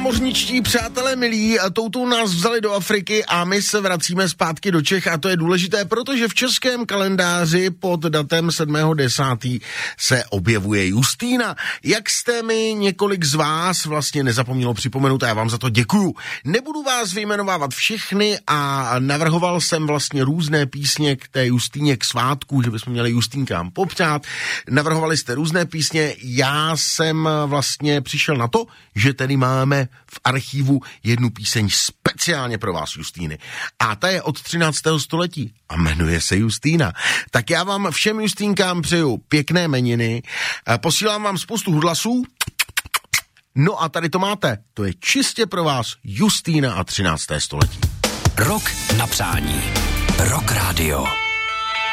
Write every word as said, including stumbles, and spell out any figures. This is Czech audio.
námořničtí přátelé milí, toutou nás vzali do Afriky a my se vracíme zpátky do Čech a to je důležité, protože v českém kalendáři pod datem sedmého desátého se objevuje Justýna. Jak jste mi několik z vás vlastně nezapomnělo připomenout a já vám za to děkuju. Nebudu vás vyjmenovávat všechny a navrhoval jsem vlastně různé písně k té Justýně k svátku, že bychom měli Justýnkám popřát. Navrhovali jste různé písně, já jsem vlastně přišel na to, že tady máme v archivu jednu píseň speciálně pro vás, Justýny. A ta je od třináctého století a jmenuje se Justýna. Tak já vám všem Justýnkám přeju pěkné jmeniny, posílám vám spoustu hudlasů. No a tady to máte, to je čistě pro vás Justýna a třinácté století. Rok na přání. Rock Radio.